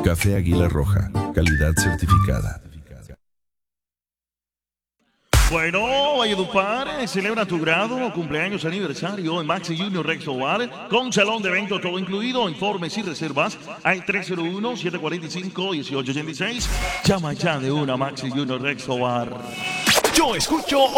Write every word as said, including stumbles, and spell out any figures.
Café Águila Roja, calidad certificada. Bueno, Valledupar, celebra tu grado o cumpleaños aniversario en Maxi Junior Rex Tobar con salón de evento todo incluido. Informes y reservas al tres cero uno, siete cuatro cinco, uno ocho ocho seis. Llama ya de una Maxi Junior Rex Tobar. Yo escucho